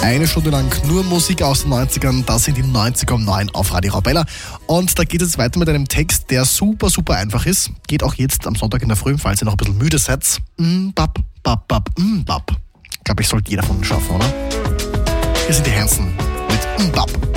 Eine Stunde lang nur Musik aus den 90ern, das sind die 90er um 9 auf Radio Arabella. Und da geht es weiter mit einem Text, der super, super einfach ist. Geht auch jetzt am Sonntag in der Früh, falls ihr noch ein bisschen müde seid. Bap, bap, bap, bap. Ich glaube, ich sollte jeder von uns schaffen, oder? Hier sind die Hansen mit Bap.